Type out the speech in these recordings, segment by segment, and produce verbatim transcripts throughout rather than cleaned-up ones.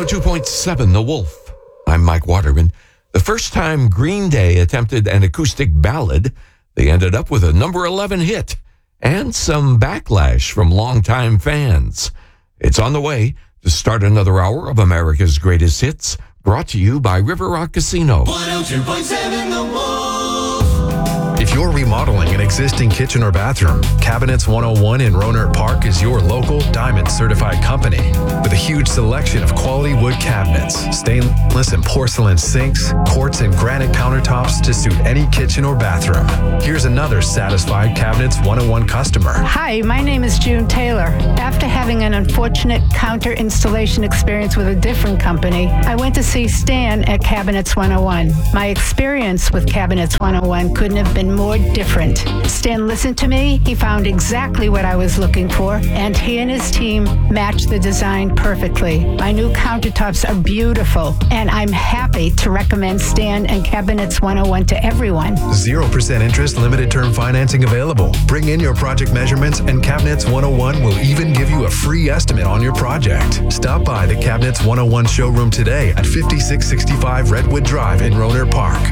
two point seven The Wolf. I'm Mike Waterman. The first time Green Day attempted an acoustic ballad, they ended up with a number eleven hit and some backlash from longtime fans. It's on the way to start another hour of America's Greatest Hits, brought to you by River Rock Casino. one oh two point seven The Wolf. If you're remodeling an existing kitchen or bathroom, Cabinets one oh one in Rohnert Park is your local Diamond certified company with a huge selection of quality wood cabinets, stainless and porcelain sinks, quartz and granite countertops to suit any kitchen or bathroom. Here's another satisfied Cabinets one oh one customer. Hi, my name is June Taylor. After having an unfortunate counter installation experience with a different company, I went to see Stan at Cabinets one oh one. My experience with Cabinets one oh one couldn't have been more different. Stan listened to me, he found exactly what I was looking for, and he and his team matched the design perfectly. My new countertops are beautiful, and I'm happy to recommend Stan and Cabinets one oh one to everyone. zero percent interest, limited term financing available. Bring in your project measurements and Cabinets one oh one will even give you a free estimate on your project. Stop by the Cabinets one oh one showroom today at fifty-six sixty-five Redwood Drive in Rohnert Park.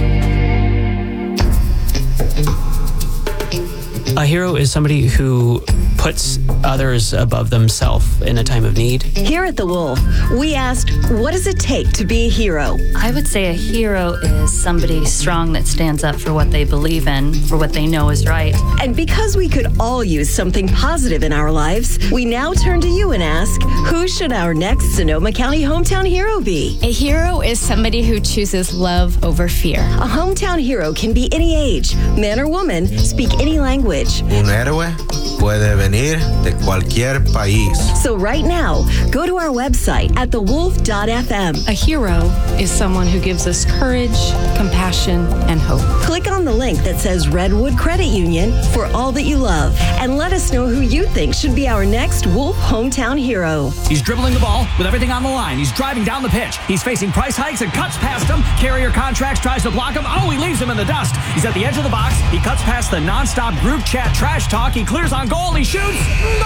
A hero is somebody who puts others above themselves in a time of need. Here at The Wolf, we asked, what does it take to be a hero? I would say a hero is somebody strong that stands up for what they believe in, for what they know is right. And because we could all use something positive in our lives, we now turn to you and ask, who should our next Sonoma County hometown hero be? A hero is somebody who chooses love over fear. A hometown hero can be any age, man or woman, speak any language. Un héroe puede venir de cualquier país. So right now, go to our website at the wolf dot f m. A hero is someone who gives us courage, compassion, and hope. Click on the link that says Redwood Credit Union for all that you love, and let us know who you think should be our next Wolf hometown hero. He's dribbling the ball with everything on the line. He's driving down the pitch. He's facing price hikes and cuts past him. Carrier Contracts tries to block him. Oh, he leaves him in the dust. He's at the edge of the box. He cuts past the nonstop group chat trash talk. He clears on goal. He shoots. Goal!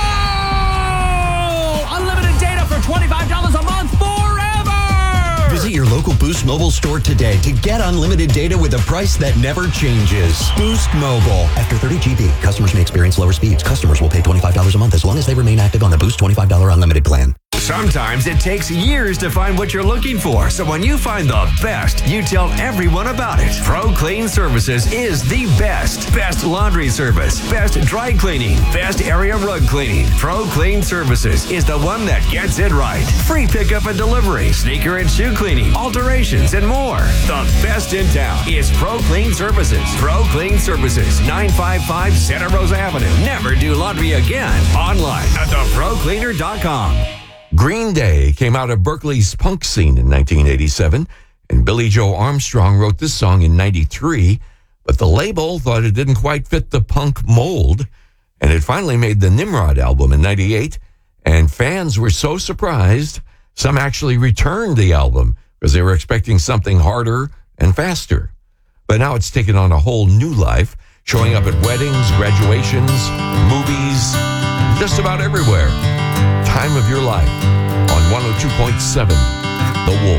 Unlimited data for twenty-five dollars a month forever! Visit your local Boost Mobile store today to get unlimited data with a price that never changes. Boost Mobile. After thirty gigabytes, customers may experience lower speeds. Customers will pay twenty-five dollars a month as long as they remain active on the Boost twenty-five dollars unlimited plan. Sometimes it takes years to find what you're looking for. So when you find the best, you tell everyone about it. Pro Clean Services is the best. Best laundry service, best dry cleaning, best area rug cleaning. Pro Clean Services is the one that gets it right. Free pickup and delivery, sneaker and shoe cleaning, alterations, and more. The best in town is Pro Clean Services. Pro Clean Services, nine fifty-five Santa Rosa Avenue. Never do laundry again. Online at the pro cleaner dot com. Green Day came out of Berkeley's punk scene in nineteen eighty-seven, and Billy Joe Armstrong wrote this song in ninety-three, but the label thought it didn't quite fit the punk mold, and it finally made the Nimrod album in ninety-eight, and fans were so surprised, some actually returned the album because they were expecting something harder and faster. But now it's taken on a whole new life, showing up at weddings, graduations, movies, just about everywhere. Time of Your Life on one oh two point seven The Wolf.